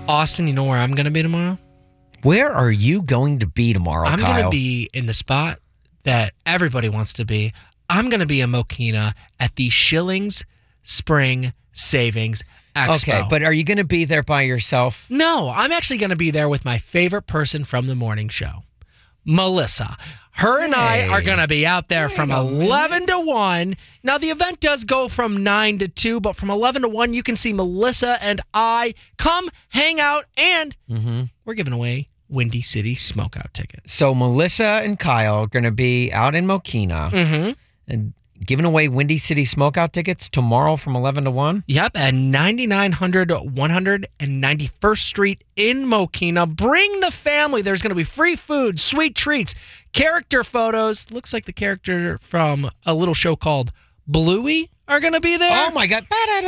Austin, you know where I'm going to be tomorrow? Where are you going to be tomorrow, I'm Kyle? going to be in the spot that everybody wants to be. I'm going to be in Mokina at the Shillings Spring Savings Expo. Okay, but are you going to be there by yourself? No, I'm actually going to be there with my favorite person from the morning show, Melissa. Her and I are going to be out there from 11 to 1. Now, the event does go from 9 to 2, but from 11 to 1, you can see Melissa and I come hang out, and we're giving away Windy City Smokeout tickets. So Melissa and Kyle are going to be out in Mokina and giving away Windy City Smokeout tickets tomorrow from 11 to 1? Yep, at 9900 191st Street in Mokina. Bring the family. There's going to be free food, sweet treats, character photos. Looks like the character from a little show called Bluey are going to be there. Oh, my God.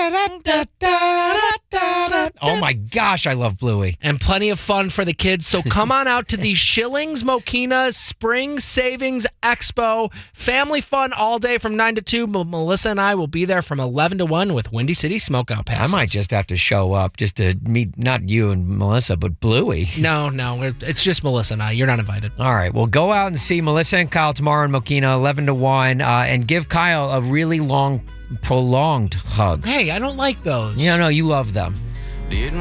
Oh, my gosh, I love Bluey. And plenty of fun for the kids. So come on out to the Shillings Mokina Spring Savings Expo. Family fun all day from 9 to 2. Melissa and I will be there from 11 to 1 with Windy City Smokeout passes. I might just have to show up just to meet, not you and Melissa, but Bluey. No, it's just Melissa and I. You're not invited. All right, well, go out and see Melissa and Kyle tomorrow in Mokina, 11 to 1, and give Kyle a really long, prolonged hug. Hey, I don't like those. Yeah, no, you love them.